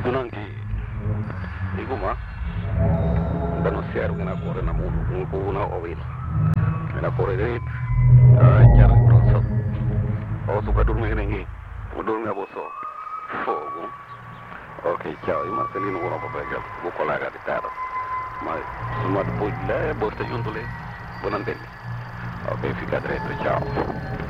tunangi iguma dano siaru gena kore na mulu nguna owil gena kore gait cara bronso o suka durmi gena durmi aboso fogo ok ciao io Marcelino buona papega buco laga di terra ma insomma poi lei borta giunto lei buon antenni ok fica dentro ciao